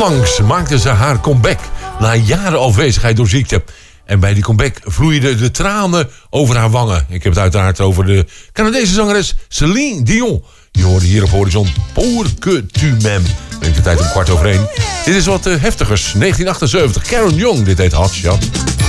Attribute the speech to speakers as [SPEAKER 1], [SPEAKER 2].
[SPEAKER 1] Onlangs maakte ze haar comeback na jaren afwezigheid door ziekte. En bij die comeback vloeiden de tranen over haar wangen. Ik heb het uiteraard over de Canadese zangeres Céline Dion. Je hoorde hier op Horizon Pour que tu m'aimes. Neemt de tijd om 1:15. Dit is wat heftigers. 1978. Karen Young, dit heet Hot Shot.